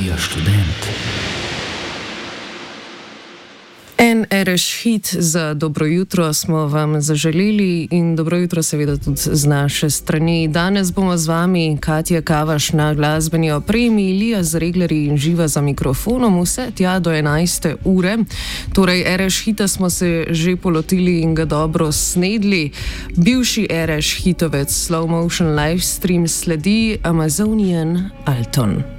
Radio Študent. En RŠ hit za dobro jutro smo vam zaželeli in dobro jutro seveda tudi z naše strani. Danes bomo z vami Katja Kavaš na glasbeni opremi, Ilija Zreglerji in Živa za mikrofonom, vse tja do 11. ure. Torej, RŠ hita smo se že polotili in ga dobro snedli. Bivši RŠ hitovec Slow Motion Livestream sledi Amazonian Alton.